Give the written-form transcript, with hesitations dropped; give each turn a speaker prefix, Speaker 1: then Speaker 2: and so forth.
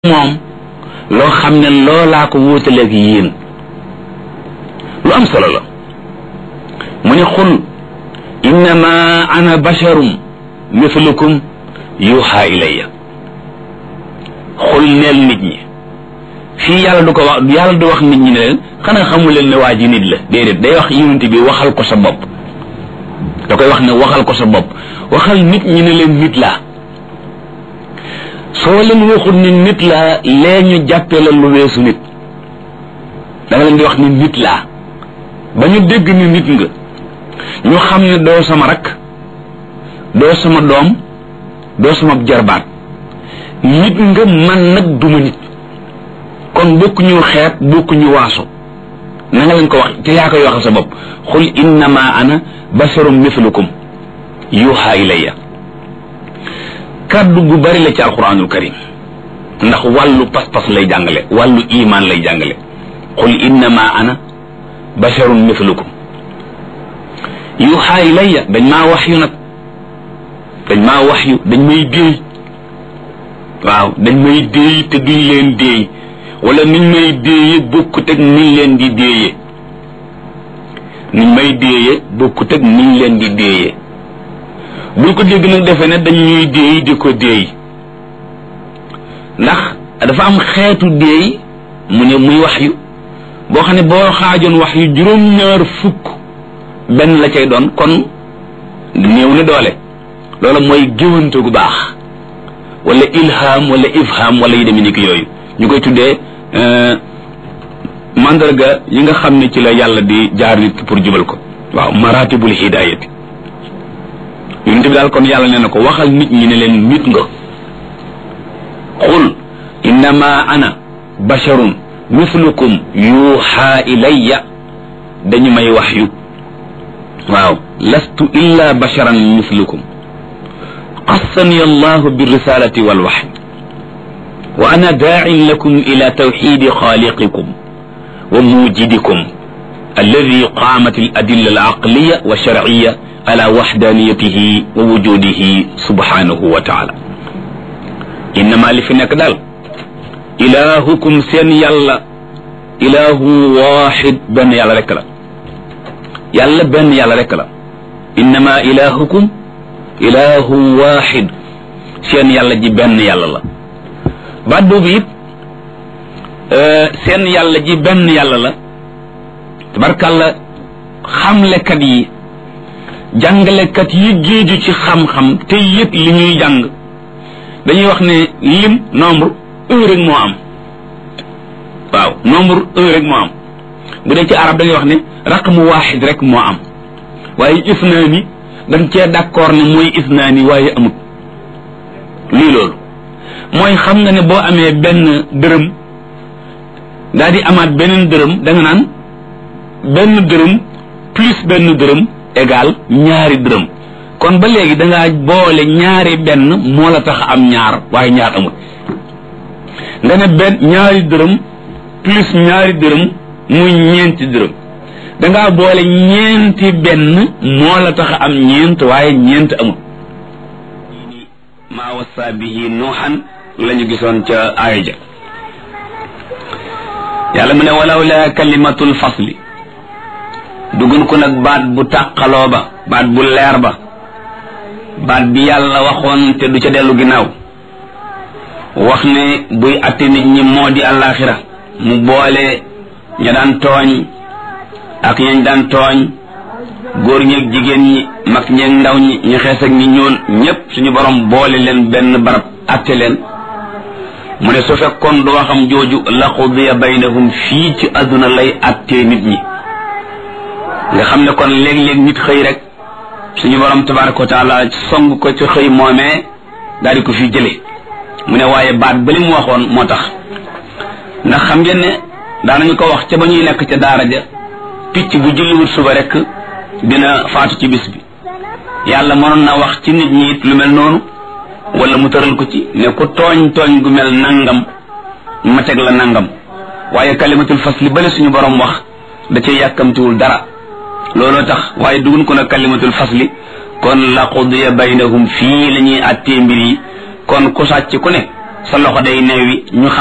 Speaker 1: moom loo xam ne loolaa ko wóotaleeg yéen lu am solo la mu ne xul innama ana basharum mithlukum yuha ilayya xul neel nit ñi fii yàlla du ko wax yàlla du wax nit ñi ne leen xanaa xamu leen ne waa ji nit la déedéet day wax yonent bi waxal ko sa bopp da koy wax ne waxal ko sa bopp waxal nit ñi ne leen nit laa soo leen waxul ni nit laa lee ñu jàppee la lu weesu nit da nga leen di wax ni nit laa ba ñu dégg ni nit nga ñu xam ne doo sama rakk doo sama doom doo sama jarbaat nit nga man nag duma nit kon bokku ñu xeet bokku ñu waaso na nga leen ko wax te yaa koy waxal sa bopp xul innama ana basharum mithlukum yuha ilayya kaddu gu bari la ci alquranul karim ndax wàllu pas-pas lay jàngale wàllu iman lay jàngale qul innama ana basharun mithlukum yuha ilayya dañ maa wax yu nag dañ maa wax yu dañ may déey waaw dañ may déey te duñ leen déey wala niñ may déeye bokkut ak niñ leen di déeye niñ may déeye bokkut ak niñ leen di déeye bul ko dégg nag defe ne dañ ñuy déey di ko déey ndax dafa am xeetu déey mu ne muy wax yu boo xam ne boo xaajoon wax yu juróom-ñaar fukk benn la cay doon kon néew na doole loola mooy géwante gu baax wala ilham wala ifham wala yu demee ni ki yooyu ñu koy tuddee mandarga yi nga xam ne ci la yàlla di jaar nit pour jubal ko waaw maratibul hidayati yonent bi daal kon yàlla nee na ko waxal nit ñi ne leen nit nga qul innama ana basharun mithlukum yuha ilayya dañu may wax yu waaw lastu illa basharan mithlukum qassani allahu birrisalati walwahy wa ana daa'in lakum ila tawhidi khaliqikum wa mujidikum alladi qaamat aladilla alaqliya wa shar'iyya ala waxdaniyatihi wa wujudihi subhanahu wa taala innama li fi nekk daal ilahukum seen yàlla ilahu waxid benn yàlla rekk la yàlla benn yàlla rekk la innama ilahukum ilahu waxid seen yàlla ji benn yàlla la baat boobu it seen yàlla ji benn yàlla la tabarkàlla xamlekat yi jàngalekat yi géeju ci xam-xam te yëpp li ñuy jàng dañuy wax ne lim nombre un rek moo am waaw nombre un rek moo am bu dee ci arab da ngay wax ne raqmu waaxid rek moo am waaye isnaani dañ cee d'accord ne mooy isnaani waaye amut lii loolu mooy xam nga ne boo amee benn dërëm daal di amaat beneen dërëm da nga naan benn dërëm plus benn dërëm égal ñaari dërëm kon ba léegi dangaa boole ñaari benn moo la tax am ñaar waaye ñaar amut nga ne benn ñaari dërëm plus ñaari dërëm muy ñeenti dërëm dangaa boole ñeenti benn moo la tax am ñeent waaye ñeent amut maa wasa bihi nuuxan la ñu gisoon ca aaya ja yàlla mu ne walaw la kalimatul fasli dugun ko nag baat bu tàqaloo ba baat bu leer ba baat bi yàlla waxoon te du ca dellu ginnaaw wax ne buy atte nit ñi moo di àllaaxira mu boole ña daan tooñ ak ñañ daan tooñ góor ñeeg jigéen ñi mag ñeeg ndaw ñi ñu xees ak ñi ñoon ñépp suñu borom boole leen benn barab atte leen mu ne su fekkoon du waxam jooju la qudiya baynahum fii ci àdduna lay attee nit ñi nga xam ne kon léeg-léeg nit xëy rek suñu borom tabaraka wa taala song ko ci xëy moomee daal di ko fi jële mu ne waaye baat ba li mu waxoon moo tax ndax xam ngeen ne daanañu ko wax ca ba ñuy nekk ca daara ja picc bu julliwut suba rek dina faatu ci bis bi yàlla mënoon na wax ci nit ñi it lu mel noonu wala mu tëral ko ci ne ku tooñ tooñ gu mel nangam ma teg la nangam waaye kalimatul fasli bale suñu borom wax da cay yàkkamtiwul dara looloo tax waaye dugun ko nag kalimatul fasli kon la qudiya baynahum fii la ñuy attee mbir yi kon ku sàcc ku ne sa loxo day neewi ñu